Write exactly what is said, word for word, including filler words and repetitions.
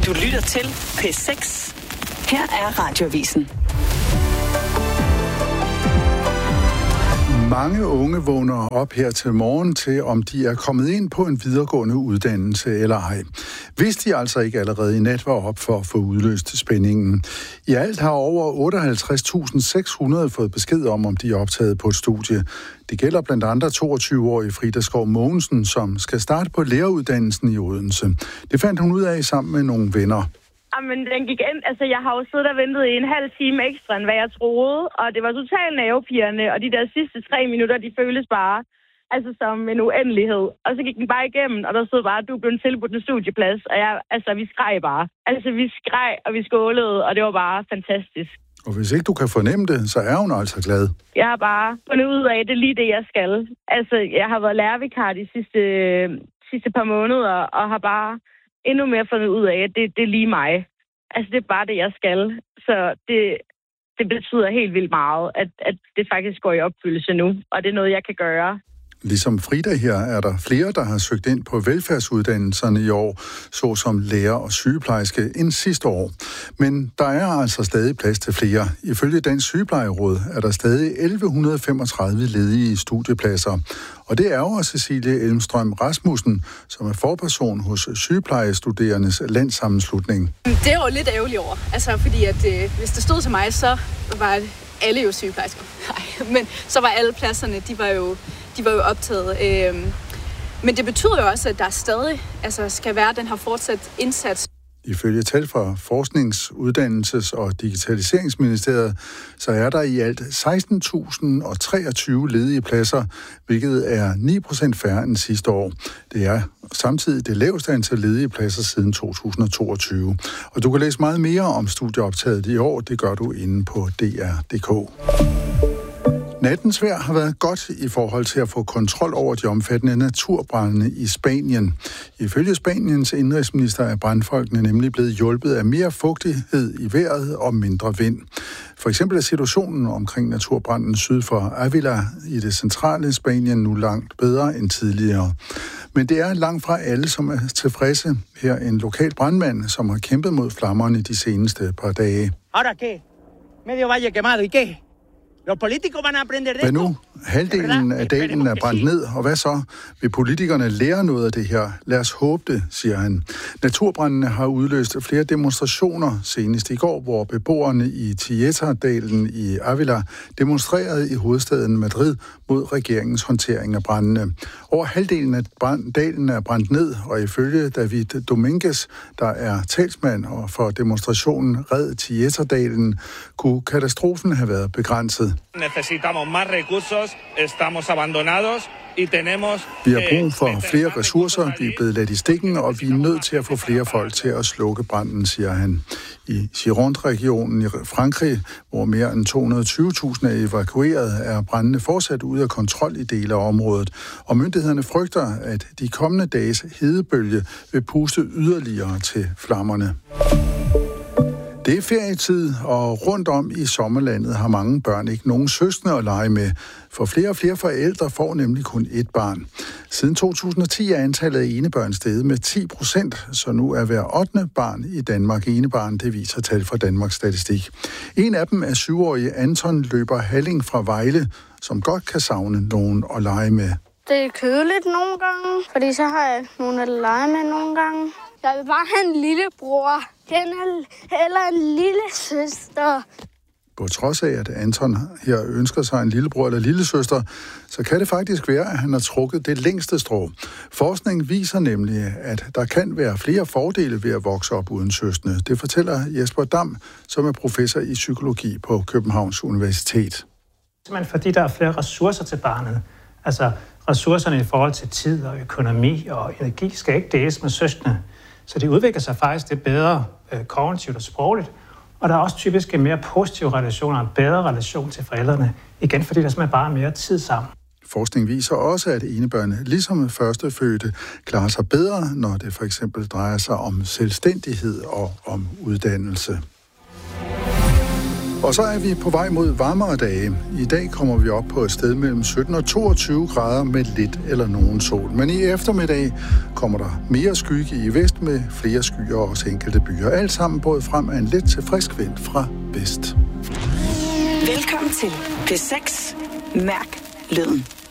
Du lytter til P seks. Her er Radioavisen. Mange unge vågner op her til morgen til, om de er kommet ind på en videregående uddannelse eller ej. Hvis de altså ikke allerede i nat var op for at få udløst spændingen. I alt har over otteoghalvtreds tusind seks hundrede fået besked om, om de er optaget på et studie. Det gælder blandt andre toogtyve-årige Frida Skov Mogensen, som skal starte på læreruddannelsen i Odense. Det fandt hun ud af sammen med nogle venner. Men den gik ind, altså jeg har jo siddet og ventet i en halv time ekstra, end hvad jeg troede, og det var totalt nervepirrende, og de der sidste tre minutter, de føles bare altså som en uendelighed. Og så gik den bare igennem, og der stod bare, at du blev tilbudt en studieplads, og jeg, altså vi skreg bare. Altså vi skreg, og vi skålede, og det var bare fantastisk. Og hvis ikke du kan fornemme det, så er hun altså glad. Jeg har bare fundet ud af, at det er lige det, jeg skal. Altså jeg har været lærervikar de sidste, sidste par måneder, og har bare endnu mere fundet ud af, at det, det er lige mig. Altså, det er bare det, jeg skal. Så det, det betyder helt vildt meget, at, at det faktisk går i opfyldelse nu. Og det er noget, jeg kan gøre. Ligesom Frida her, er der flere, der har søgt ind på velfærdsuddannelserne i år, såsom lærer og sygeplejerske, end sidste år. Men der er altså stadig plads til flere. Ifølge Dansk Sygeplejeråd er der stadig elleve femogtredive ledige studiepladser. Og det er jo Cecilie Elmstrøm Rasmussen, som er forperson hos Sygeplejestuderendes Landssammenslutning. Det er jo lidt ærgerligt over, altså fordi at øh, hvis det stod til mig, så var alle jo sygeplejersker. Nej, men så var alle pladserne, de var jo De var jo optaget. Øh, men det betyder jo også, at der stadig altså, skal være den her fortsat indsats. Ifølge tal fra Forsknings-, Uddannelses- og Digitaliseringsministeriet, så er der i alt seksten tusind treogtyve ledige pladser, hvilket er ni procent færre end sidste år. Det er samtidig det laveste antal ledige pladser siden to tusind og toogtyve. Og du kan læse meget mere om studieoptaget i år. Det gør du inde på D R punktum d k. Nattens vejr har været godt i forhold til at få kontrol over de omfattende naturbrande i Spanien. Ifølge Spaniens indrigsminister er brandfolkene nemlig blevet hjulpet af mere fugtighed i vejret og mindre vind. For eksempel er situationen omkring naturbranden syd for Ávila i det centrale Spanien nu langt bedre end tidligere. Men det er langt fra alle, som er tilfredse. Her en lokal brandmand, som har kæmpet mod flammerne de seneste par dage. Ahora qué? Medio valle quemado, ¿y qué? Hvad nu? Halvdelen af dalen er brændt ned, og hvad så? Vil politikerne lære noget af det her? Lad os håbe det, siger han. Naturbrændene har udløst flere demonstrationer, senest i går, hvor beboerne i Tietar-dalen i Ávila demonstrerede i hovedstaden Madrid mod regeringens håndtering af brændene. Over halvdelen af dalen er brændt ned, og ifølge David Dominguez, der er talsmand for demonstrationen Red Tietar-dalen, kunne katastrofen have været begrænset. Necesitamos más recursos, estamos abandonados y tenemos. Vi har brug for flere ressourcer, vi er blevet ladt i stikken, og vi er nødt til at få flere folk til at slukke branden, siger han. I Gironde-regionen i Frankrig, hvor mere end to hundrede og tyve tusind er evakueret, er brændene fortsat ude af kontrol i dele af området, og myndighederne frygter, at de kommende dages hedebølge vil puste yderligere til flammerne. Det er ferietid, og rundt om i sommerlandet har mange børn ikke nogen søskende at lege med. For flere og flere forældre får nemlig kun ét barn. Siden to tusind og ti er antallet af enebørn steget med ti procent, så nu er hver ottende barn i Danmark enebarn, det viser tal fra Danmarks Statistik. En af dem er syvårige Anton Løber Halling fra Vejle, som godt kan savne nogen at lege med. Det er kedeligt nogle gange, fordi så har jeg nogen at lege med nogle gange. Jeg vil bare have en lillebror, eller en lille søster. På trods af, at Anton her ønsker sig en lillebror eller lillesøster, så kan det faktisk være, at han har trukket det længste strå. Forskning viser nemlig, at der kan være flere fordele ved at vokse op uden søskende. Det fortæller Jesper Dam, som er professor i psykologi på Københavns Universitet. Men fordi der er flere ressourcer til barnet, altså ressourcerne i forhold til tid og økonomi og energi, skal ikke deles med søskende. Så det udvikler sig faktisk det bedre øh, kognitivt og sprogligt, og der er også typisk en mere positiv relation og en bedre relation til forældrene, igen fordi der simpelthen bare er mere tid sammen. Forskning viser også, at enebørn, ligesom førstefødte, klarer sig bedre, når det for eksempel drejer sig om selvstændighed og om uddannelse. Og så er vi på vej mod varmere dage. I dag kommer vi op på et sted mellem sytten og toogtyve grader med lidt eller nogen sol. Men i eftermiddag kommer der mere skygge i vest med flere skyer og også enkelte byer. Alt sammen båret frem af en let til frisk vind fra vest. Velkommen til P seks. Mærk lyden.